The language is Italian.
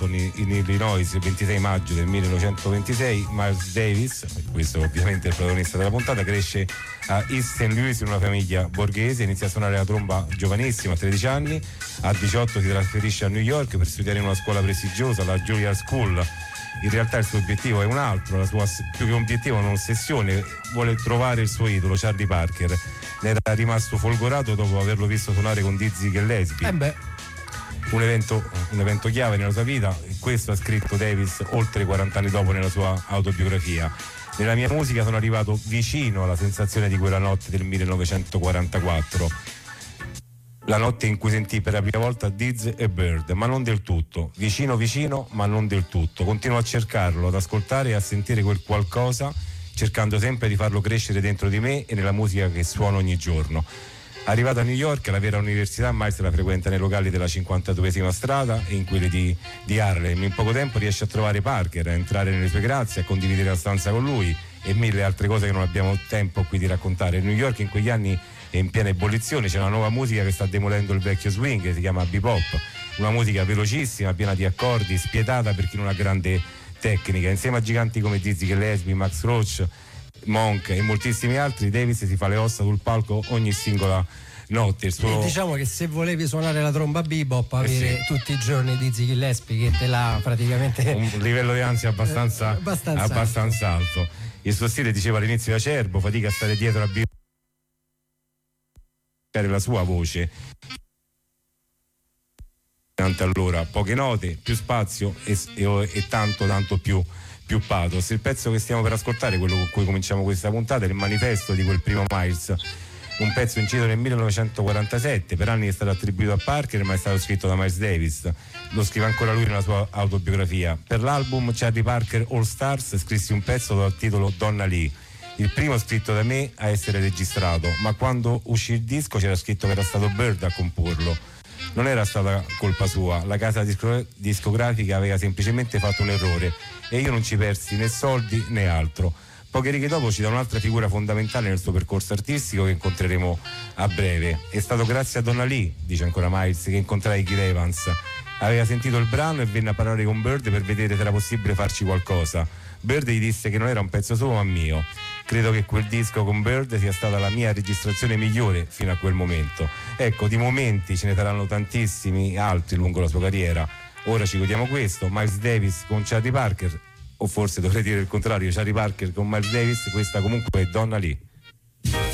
Dalton in Illinois il 26 maggio del 1926, Miles Davis, questo ovviamente è il protagonista della puntata, cresce a East St. Louis in una famiglia borghese, inizia a suonare la tromba giovanissimo a 13 anni, a 18 si trasferisce a New York per studiare in una scuola prestigiosa, la Juilliard School. In realtà il suo obiettivo è un altro, la sua più che un obiettivo è un'ossessione, vuole trovare il suo idolo Charlie Parker. Ne era rimasto folgorato dopo averlo visto suonare con Dizzy Gillespie. Un evento chiave nella sua vita, e questo ha scritto Davis oltre 40 anni dopo nella sua autobiografia. Nella mia musica sono arrivato vicino alla sensazione di quella notte del 1944, la notte in cui sentì per la prima volta Diz e Bird, ma non del tutto, vicino ma non del tutto. Continuo a cercarlo, ad ascoltare e a sentire quel qualcosa, cercando sempre di farlo crescere dentro di me e nella musica che suono ogni giorno. Arrivato a New York, la vera università, Miles la frequenta nei locali della 52esima strada e in quelli di Harlem. In poco tempo riesce a trovare Parker, a entrare nelle sue grazie, a condividere la stanza con lui e mille altre cose che non abbiamo tempo qui di raccontare. New York in quegli anni è in piena ebollizione, c'è una nuova musica che sta demolendo il vecchio swing, che si chiama bebop, una musica velocissima, piena di accordi, spietata per chi non ha grande tecnica. Insieme a giganti come Dizzy Gillespie, Max Roach, Monk e moltissimi altri, Davis si fa le ossa sul palco ogni singola notte. Diciamo che se volevi suonare la tromba bebop, avere tutti i giorni Dizzy Gillespie che te l'ha praticamente un livello di ansia abbastanza alto. Il suo stile, diceva all'inizio, acerbo, fatica a stare dietro a la sua voce. Allora, poche note, più spazio e tanto più pathos. Il pezzo che stiamo per ascoltare, quello con cui cominciamo questa puntata, è il manifesto di quel primo Miles, un pezzo inciso nel 1947, per anni è stato attribuito a Parker ma è stato scritto da Miles Davis, lo scrive ancora lui nella sua autobiografia. Per l'album Charlie Parker All Stars scrissi un pezzo dal titolo Donna Lee, il primo scritto da me a essere registrato, ma quando uscì il disco c'era scritto che era stato Bird a comporlo. Non era stata colpa sua, la casa discografica aveva semplicemente fatto un errore e io non ci persi né soldi né altro. Poche righe dopo ci dà un'altra figura fondamentale nel suo percorso artistico che incontreremo a breve. È stato grazie a Donna Lee, dice ancora Miles, che incontrai Keith Evans. Aveva sentito il brano e venne a parlare con Bird per vedere se era possibile farci qualcosa. Bird gli disse che non era un pezzo suo ma mio. Credo che quel disco con Bird sia stata la mia registrazione migliore fino a quel momento. Ecco, di momenti ce ne saranno tantissimi altri lungo la sua carriera. Ora ci godiamo questo, Miles Davis con Charlie Parker, o forse dovrei dire il contrario, Charlie Parker con Miles Davis. Questa comunque è Donna Lee.